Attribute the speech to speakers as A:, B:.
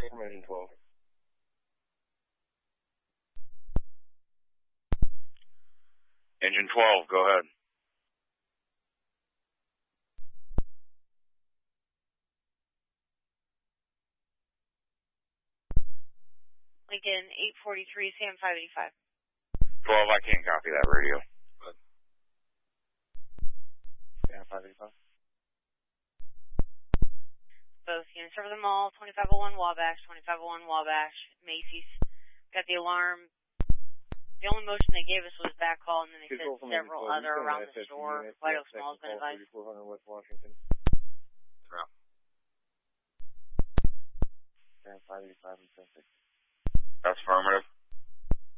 A: from engine 12.
B: Engine 12, go ahead.
C: Lincoln 843, Sam 585.
B: 12, I can't copy that radio.
A: Sam 585.
C: Both units over the mall, 2501 Wabash, 2501 Wabash, Macy's. Got the alarm. The only motion they gave us was back call, and then they said several other around the store. White Oak Mall has been advised.
A: 3400 West Washington.
B: Route.
A: Sam 585 and 1060.
B: That's affirmative.